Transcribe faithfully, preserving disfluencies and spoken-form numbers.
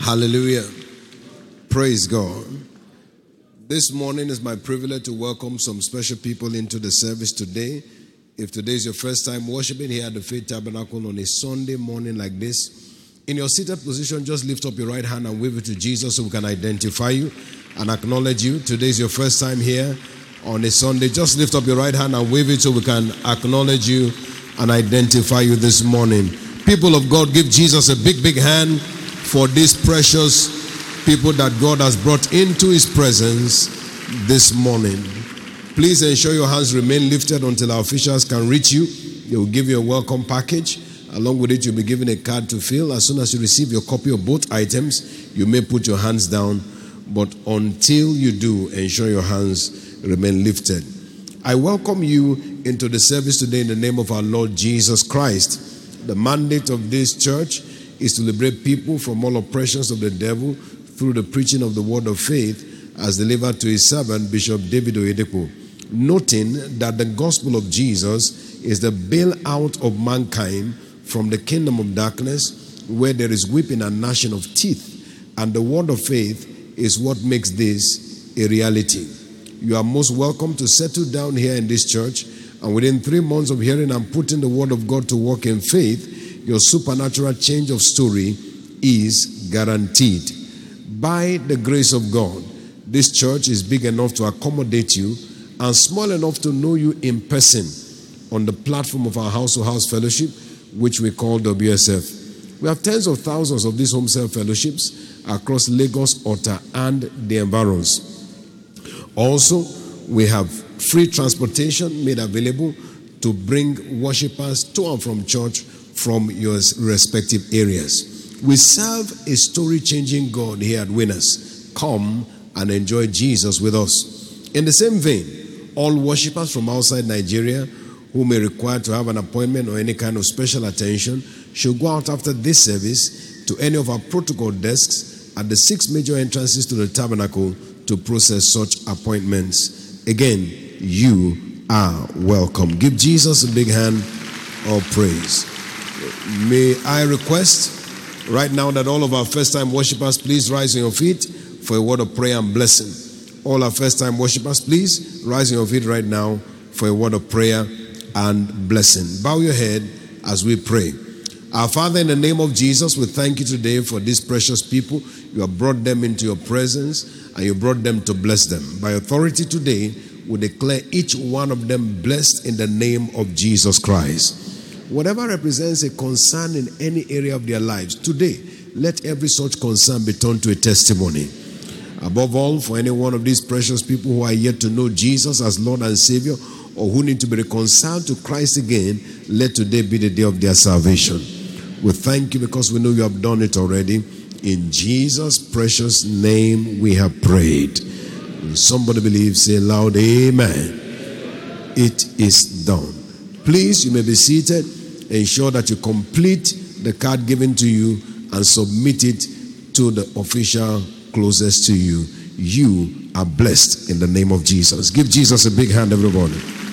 Hallelujah. Praise God. This morning is my privilege to welcome some special people into the service today. If today is your first time worshiping here at the Faith Tabernacle on a Sunday morning like this, in your seated position, just lift up your right hand and wave it to Jesus so we can identify you and acknowledge you. Today is your first time here on a Sunday. Just lift up your right hand and wave it so we can acknowledge you and identify you this morning. People of God, give Jesus a big, big hand for these precious people that God has brought into His presence this morning. Please ensure your hands remain lifted until our officials can reach you. They will give you a welcome package. Along with it, you'll be given a card to fill. As soon as you receive your copy of both items, you may put your hands down. But until you do, ensure your hands remain lifted. I welcome you into the service today in the name of our Lord Jesus Christ. The mandate of this church is to liberate people from all oppressions of the devil through the preaching of the word of faith as delivered to his servant, Bishop David Oyedepo. Noting that the gospel of Jesus is the bailout of mankind from the kingdom of darkness where there is weeping and gnashing of teeth. And the word of faith is what makes this a reality. You are most welcome to settle down here in this church, and within three months of hearing and putting the word of God to work in faith, your supernatural change of story is guaranteed. By the grace of God, this church is big enough to accommodate you and small enough to know you in person on the platform of our house-to-house fellowship, which we call W S F. We have tens of thousands of these home cell fellowships across Lagos, Ota, and the environs. Also, we have free transportation made available to bring worshippers to and from church from your respective areas. We serve a story-changing God here at Winners. Come and enjoy Jesus with us. In the same vein, all worshippers from outside Nigeria who may require to have an appointment or any kind of special attention should go out after this service to any of our protocol desks at the six major entrances to the tabernacle to process such appointments. Again, you are welcome. Give Jesus a big hand of praise. May I request right now that all of our first-time worshipers please rise on your feet for a word of prayer and blessing. All our first-time worshipers, please rise on your feet right now for a word of prayer and blessing. Bow your head as we pray. Our Father, in the name of Jesus, we thank you today for these precious people. You have brought them into your presence and you brought them to bless them. By authority today, we declare each one of them blessed in the name of Jesus Christ. Whatever represents a concern in any area of their lives, today, let every such concern be turned to a testimony. Above all, for any one of these precious people who are yet to know Jesus as Lord and Savior, or who need to be reconciled to Christ again, let today be the day of their salvation. We thank you because we know you have done it already. In Jesus' precious name we have prayed. And somebody believes, say loud, amen. It is done. Please, you may be seated. Ensure that you complete the card given to you and submit it to the official closest to you. You are blessed in the name of Jesus. Give Jesus a big hand, everybody.